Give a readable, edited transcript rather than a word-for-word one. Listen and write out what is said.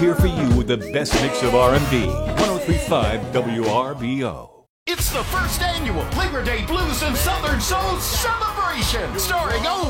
here for you with the best mix of R&B. 103.5 WRBO. It's the first annual Labor Day Blues and Southern Soul celebration, starring